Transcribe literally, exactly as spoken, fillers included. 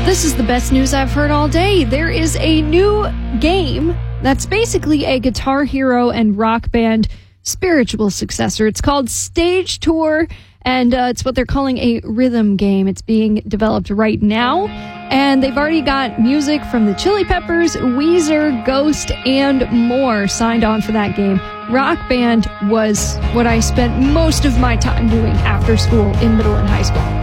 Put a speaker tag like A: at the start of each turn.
A: This is the best news I've heard all day. There is a new game that's basically a Guitar Hero and Rock Band spiritual successor. It's called Stage Tour, and uh, it's what they're calling a rhythm game. It's being developed right now, and they've already got music from the Chili Peppers, Weezer, Ghost, and more signed on for that game. Rock Band was what I spent most of my time doing after school in middle and high school.